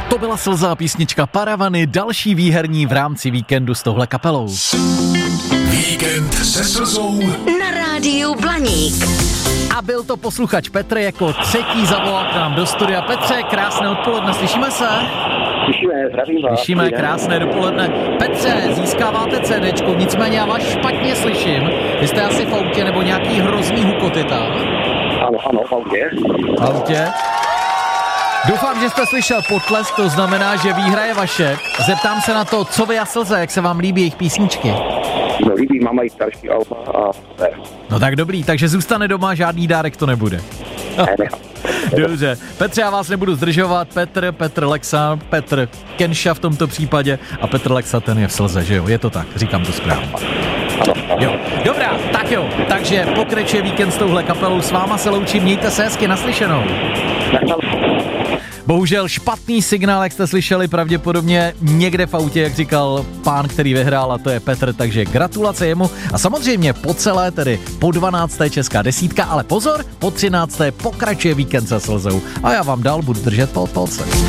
To byla Slza, písnička Paravany, další výherní v rámci víkendu s touhle kapelou. Víkend se Slzou na rádiu Blaník. A byl to posluchač Petr, jako třetí zavolal k nám do studia. Petře, krásné odpoledne, slyšíme se? Slyšíme, zdravím vás. Slyšíme, krásné dopoledne. Petře, získáváte CDčko, nicméně já vás špatně slyším. Vy jste asi v autě nebo nějaký hrozný hukoty tam? Ano, v autě. V autě? Doufám, že jste slyšel potlesk, to znamená, že výhra je vaše. Zeptám se na to, co vy a Slza, jak se vám líbí jejich písničky? No, líbí, mám i starší alba a super. No tak dobrý, takže zůstane doma, žádný dárek to nebude. Dobře, Petře, já vás nebudu zdržovat. Petr Lexa, Petr Kenša v tomto případě a Petr Lexa, ten je v Slze, že jo? Je to tak, říkám to správně. Jo, dobrá, tak jo, takže pokračuje víkend s touhle kapelou, s váma se loučím, mějte se hezky, naslyšenou. Bohužel špatný signál, jak jste slyšeli, pravděpodobně někde v autě, jak říkal pán, který vyhrál, a to je Petr, takže gratulace jemu a samozřejmě po celé, tedy po 12. česká desítka, ale pozor, po 13. pokračuje víkend se Slzou a já vám dál budu držet palce.